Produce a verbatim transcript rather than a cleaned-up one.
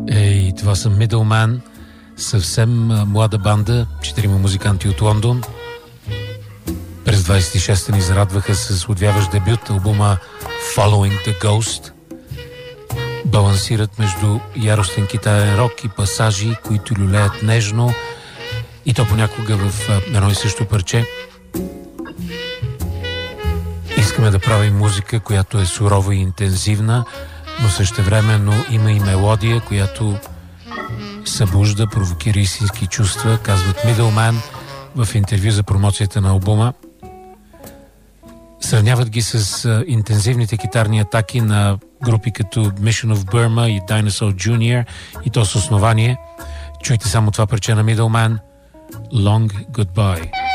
Ей, това са Middleman, съвсем млада банда, четирима музиканти от Лондон. През двайсет и шеста ни зарадваха с отвяващ дебют албума Following the Ghost. Балансират между яростен китарен рок и пасажи, които люлеят нежно, и то понякога в едно и също парче. Искаме да правим музика, която е сурова и интензивна, но същевременно има и мелодия, която събужда, провокира истински чувства, казват Middleman в интервю за промоцията на албума. Сравняват ги с а, интензивните китарни атаки на групи като Mission of Burma и Dinosaur Junior, и то с основание. Чуйте само това парче на Middleman, Long Goodbye.